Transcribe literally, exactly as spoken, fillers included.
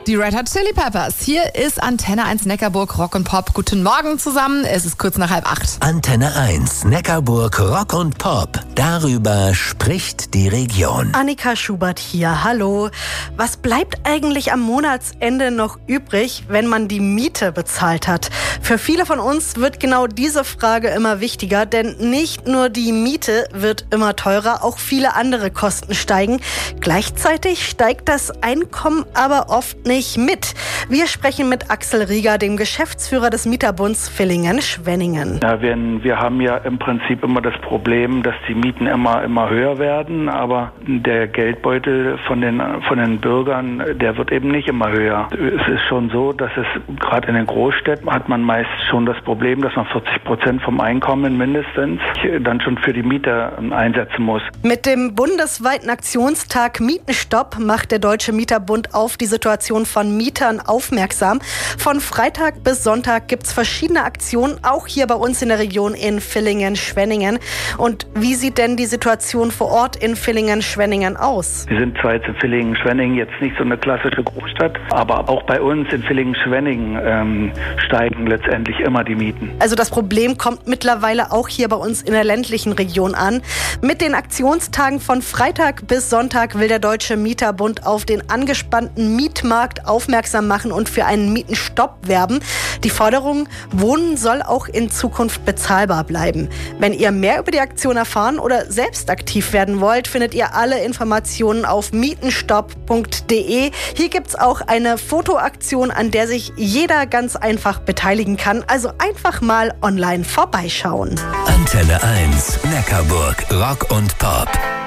Die Red Hot Chili Peppers. Hier ist Antenne eins Neckarburg Rock und Pop. Guten Morgen zusammen. Es ist kurz nach halb acht. Antenne eins Neckarburg Rock und Pop. Darüber spricht die Region. Annika Schubert hier. Hallo. Was bleibt eigentlich am Monatsende noch übrig, wenn man die Miete bezahlt hat? Für viele von uns wird genau diese Frage immer wichtiger, denn nicht nur die Miete wird immer teurer, auch viele andere Kosten steigen. Gleichzeitig steigt das Einkommen aber oft nicht mit. Wir sprechen mit Axel Rieger, dem Geschäftsführer des Mieterbunds Villingen-Schwenningen. Ja, wir, wir haben ja im Prinzip immer das Problem, dass die Mieten immer, immer höher werden, aber der Geldbeutel von den, von den Bürgern, der wird eben nicht immer höher. Es ist schon so, dass es gerade in den Großstädten hat man meist schon das Problem, dass man vierzig Prozent vom Einkommen mindestens dann schon für die Miete einsetzen muss. Mit dem bundesweiten Aktionstag Mietenstopp macht der Deutsche Mieterbund auf die Situation von Mietern aufmerksam. Von Freitag bis Sonntag gibt es verschiedene Aktionen, auch hier bei uns in der Region in Villingen-Schwenningen. Und wie sieht denn die Situation vor Ort in Villingen-Schwenningen aus? Wir sind zwar jetzt in Villingen-Schwenningen jetzt nicht so eine klassische Großstadt, aber auch bei uns in Villingen-Schwenningen ähm, steigen letztendlich immer die Mieten. Also das Problem kommt mittlerweile auch hier bei uns in der ländlichen Region an. Mit den Aktionstagen von Freitag bis Sonntag will der Deutsche Mieterbund auf den angespannten Mietmarkt aufmerksam machen und für einen Mietenstopp werben. Die Forderung, Wohnen soll auch in Zukunft bezahlbar bleiben. Wenn ihr mehr über die Aktion erfahren oder selbst aktiv werden wollt, findet ihr alle Informationen auf mietenstopp punkt de. Hier gibt es auch eine Fotoaktion, an der sich jeder ganz einfach beteiligen kann. Also einfach mal online vorbeischauen. Antenne eins Neckarburg Rock und Pop.